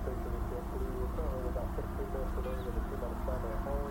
specie di tempo di urto, avevo da per quello solo che si marciano